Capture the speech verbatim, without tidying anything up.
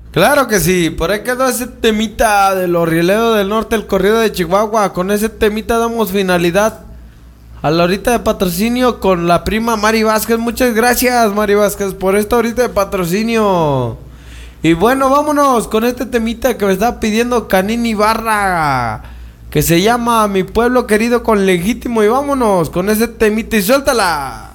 Claro que sí, por ahí quedó ese temita de los Rieleros del Norte, el corrido de Chihuahua. Con ese temita damos finalidad a la horita de patrocinio con la prima Mari Vázquez. Muchas gracias, Mari Vázquez, por esta horita de patrocinio. Y bueno, vámonos con este temita que me está pidiendo Canini Barra, que se llama Mi Pueblo Querido con Legítimo. Y vámonos con ese temita y suéltala.